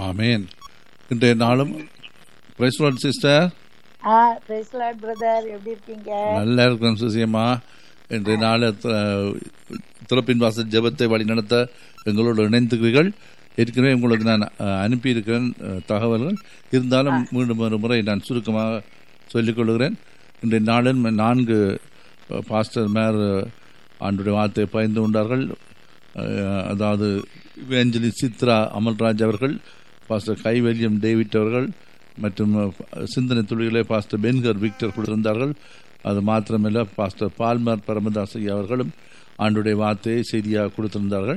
ஆமேன். இன்றைய நாளும் price Lord sister. Price Lord brother, எப்படி இருக்கீங்க? நல்லா இருக்கிறோம் சுசியம்மா. இன்றைய நாள் திறப்பின் வாசல் ஜெபத்தை வழி நடத்த எங்களோடு இணைந்துக்கிறீர்கள். ஏற்கனவே உங்களுக்கு நான் அனுப்பியிருக்கிறேன் தகவல்கள். இருந்தாலும் மீண்டும் ஒரு முறை நான் சுருக்கமாக சொல்லிக்கொள்கிறேன். இன்றைய நாளில் 4 பாஸ்டர் மேர் ஆண்டுடைய வார்த்தையை பயந்து கொண்டார்கள். அதாவது இவேஞ்சலி சித்ரா அமல்ராஜ் அவர்கள், பாஸ்டர் கைவல்யம் டேவிட் அவர்கள் மற்றும் சிந்தனை துளிகளே பாஸ்டர் பென்கர் விக்டர் கொடுத்திருந்தார்கள். அது மாத்திரமல்ல, பாஸ்டர் பால்மர் பரமதாஸ் அவர்களும் ஆண்டுடைய வார்த்தையை செய்தியாக கொடுத்திருந்தார்கள்.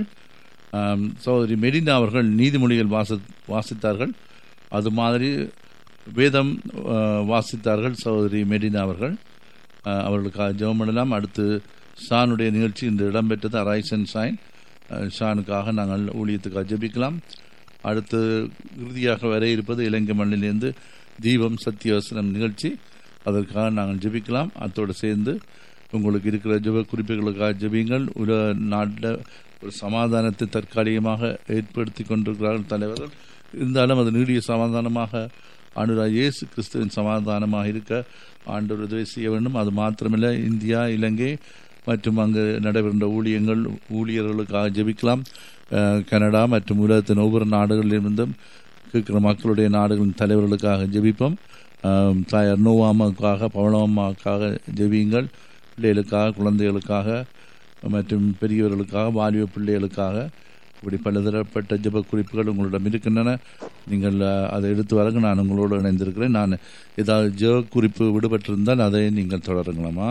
சகோதரி மெடினா அவர்கள் நீதிமொழிகள் வாசித்தார்கள். அது மாதிரி வேதம் வாசித்தார்கள் சகோதரி மெடினா அவர்கள். அவர்களுக்காக ஜெபம் பண்ணலாம். அடுத்து ஷானுடைய நிகழ்ச்சி இன்று இடம்பெற்றது. Arise and shine. ஷானுக்காக நாங்கள் ஊழியத்துக்காக ஜெபிக்கலாம். அடுத்து இறுதியாக வர இருப்பது இலங்கை மண்ணிலிருந்து தீபம் சத்தியவசனம் நிகழ்ச்சி. அதற்காக நாங்கள் ஜெபிக்கலாம். அத்தோடு சேர்ந்து உங்களுக்கு இருக்கிற ஜெப குறிப்புகளுக்காக ஜெபியுங்கள். உலக நாட்டில் ஒரு சமாதானத்தை தற்காலிகமாக ஏற்படுத்தி கொண்டிருக்கிறார்கள் தலைவர்கள். இருந்தாலும் அது நீடிய சமாதானமாக ஆண்டவராகிய இயேசு கிறிஸ்துவின் சமாதானமாக இருக்க ஆண்டவர் உதவி செய்ய வேண்டும். அது மாத்திரமில்லை, இந்தியா, இலங்கை மற்றும் அங்கு நடைபெறுகின்ற ஊழியர்களுக்காக ஜெபிக்கலாம். கனடா மற்றும் உலகத்தின் ஒவ்வொரு நாடுகளிலிருந்தும் இருக்கிற மக்களுடைய நாடுகளின் தலைவர்களுக்காக ஜெபிப்போம். தாயார் நோவாமாவுக்காக, பவளம்மாவுக்காக ஜெபியுங்கள். பிள்ளைகளுக்காக, குழந்தைகளுக்காக மற்றும் பெரியவர்களுக்காக, வாலிப பிள்ளைகளுக்காக, இப்படி பலதரப்பட்ட ஜெப குறிப்புகள் உங்களிடம் இருக்கின்றன. நீங்கள் அதை எடுத்து வரங்க. நான் உங்களோடு இணைந்திருக்கிறேன். நான் ஏதாவது ஜெப குறிப்பு விடுபட்டிருந்தால் அதை நீங்கள் தொடருங்களாமா?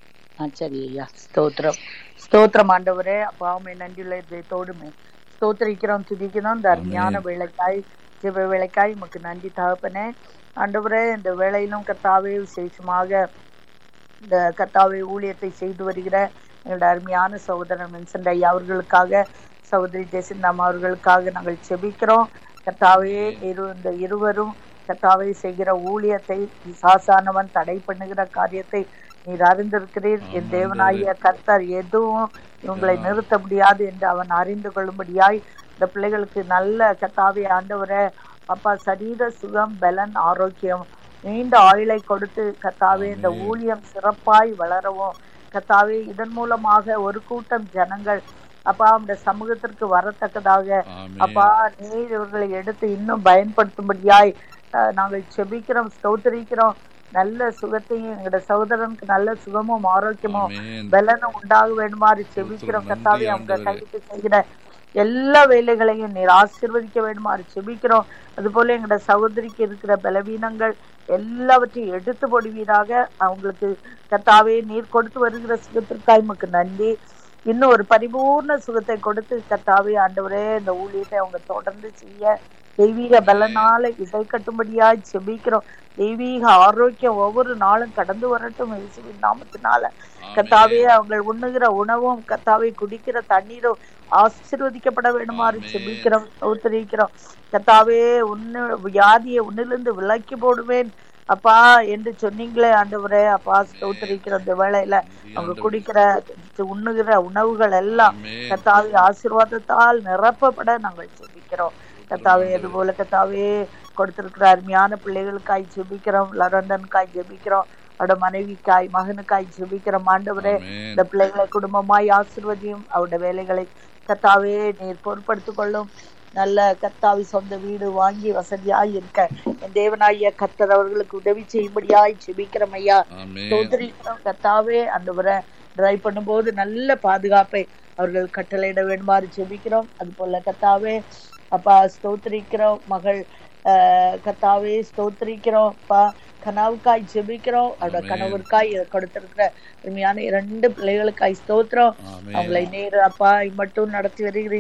சரி ஐயா. ஸ்தோத்திரம் ஸ்தோத்திரம் ஆண்டவரே. அப்பாவுமே நன்றியுள்ள இதயத்தோடுமே ஸ்தோத்திரிக்கிறோம், துதிக்கிறோம். இந்த அருமையான வேலைக்காய், ஜெப வேலைக்காய் உமக்கு நன்றி தகப்பனே. ஆண்டவரே, இந்த வேளையிலும் கர்த்தாவே விசேஷமாக இந்த கர்த்தாவே ஊழியத்தை செய்து வருகிற எங்களுடைய அருமையான சகோதரன் வின்சென்ட் ஐயா அவர்களுக்காக, சகோதரி ஜெசிந்தாம் அவர்களுக்காக நாங்கள் செபிக்கிறோம். கர்த்தாவே, இந்த இருவரும் கர்த்தாவே செய்கிற ஊழியத்தை, சாசானவன் தடை பண்ணுகிற காரியத்தை நீர் அறிந்திருக்கிறீர். என் தேவனாகிய கர்த்தர் எதுவும் இவங்களை நிறுத்த முடியாது என்று அவன் அறிந்து கொள்ளும்படியாய் இந்த பிள்ளைகளுக்கு நல்ல கர்த்தாவே ஆண்டவரே அப்பா சரீர சுகம், பலன், ஆரோக்கியம், நீண்ட ஆயுளை கொடுத்து கர்த்தாவே இந்த ஊழியம் சிறப்பாய் வளரவும் கர்த்தாவே இதன் மூலமாக ஒரு கூட்டம் ஜனங்கள் அப்பா அந்த சமூகத்திற்கு வரத்தக்கதாக அப்பா நீர் இவர்களை எடுத்து இன்னும் பயன்படுத்தும்படியாய் நாங்கள் செபிக்கிறோம், ஸ்தோத்திரிக்கிறோம். நல்ல சுகத்தையும் எங்களுடைய சகோதரனுக்கு நல்ல சுகமும் ஆரோக்கியமும் பலனும் உண்டாக வேண்டுமாறு செபிக்கிறோம். கர்த்தாவே, அவங்க கைக்கு செய்கிற எல்லா வேலைகளையும் நீர் ஆசீர்வதிக்க வேண்டுமாறு செபிக்கிறோம். அதுபோல எங்களுடைய சகோதரிக்கு இருக்கிற பலவீனங்கள் எல்லாவற்றையும் எடுத்து போடுவீராக. அவங்களுக்கு கர்த்தாவே நீர் கொடுத்து வருகிற சுகத்திற்காக உமக்கு நன்றி. இன்னும் ஒரு பரிபூர்ண சுகத்தை கொடுத்து கர்த்தாவே ஆண்டவரே இந்த ஊழியத்தை அவங்க தொடர்ந்து செய்ய தெய்வீக பலனால இசை கட்டும்படியாய் செபிக்கிறோம். தெய்வீக ஆரோக்கியம் ஒவ்வொரு நாளும் கடந்து வரட்டும் இயேசுவின் நாமத்தினால. கர்த்தாவே, அவங்க உண்ணுகிற உணவும் கர்த்தாவே குடிக்கிற தண்ணீரும் ஆசீர்வதிக்கப்பட வேண்டுமாறு செபிக்கிறோம், ஸ்தோத்திரிக்கிறோம். கர்த்தாவே, வியாதியை உன்னிலிருந்து விலக்கி போடுவேன் அப்பா என்று சொன்னீங்களே ஆண்டவரே. அப்பா ஸ்தோத்திரிக்கிறோம். இந்த வேளையில அவங்க குடிக்கிற உண்ணுகிற உணவுகள் எல்லாம் கர்த்தாவே ஆசீர்வாதத்தால் நிரப்பப்பட நாங்கள் செபிக்கிறோம். கர்த்தாவே, அதுபோல கர்த்தாவே கொடுத்திருக்கிற அருமையான பிள்ளைகளுக்காய் ஜெபிக்கிறோம். லரண்டனுக்காய் ஜெபிக்கிறோம். அவரோட மனைவிக்காய், மகனுக்காய் ஜெபிக்கிறோம். ஆண்டவரே, இந்த பிள்ளைகளை குடும்பமாய் ஆசீர்வதியும். அவருடைய வேலைகளை கர்த்தாவே நீர் பொறுப்படுத்திக் கொள்ளும். நல்ல கர்த்தாவி சொந்த வீடு வாங்கி வசதியாய் இருக்க என் தேவனாகிய கர்த்தர் அவர்களுக்கு உதவி செய்யும்படியாய் ஜெபிக்கிறோம் ஐயா. ஸ்தோத்திரிக்கிறோம். கர்த்தாவே, ஆண்டவரை டிரைவ் பண்ணும்போது நல்ல பாதுகாப்பை அவர்கள் கட்டளையிட வேண்டுமாறு ஜெபிக்கிறோம். அது போல கர்த்தாவே அப்பா ஸ்தோத்திரிக்கிறோம். மகள் கர்த்தாவே ஸ்தோத்திரிக்கிறோம். அப்பா கனவுக்காய் ஜெபிக்கிறோம். அவரோட கணவருக்காய் கொடுத்திருக்கிற அருமையான 2 பிள்ளைகளுக்காய் ஸ்தோத்திரம். அவங்களை நேரு அப்பா மட்டும் நடத்தி வருகிறீங்க.